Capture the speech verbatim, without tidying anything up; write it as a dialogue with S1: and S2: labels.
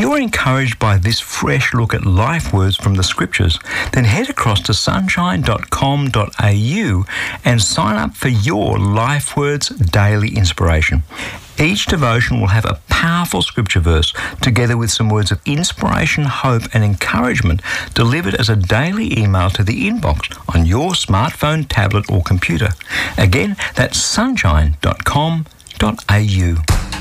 S1: you're encouraged by this fresh look at life words from the scriptures, then head across to sunshine dot com dot a u and sign up for your Life Words Daily Inspiration. Each devotion will have a powerful scripture verse together with some words of inspiration, hope and encouragement delivered as a daily email to the inbox on your smartphone, tablet or computer. Again, that's sunshine dot com dot a u.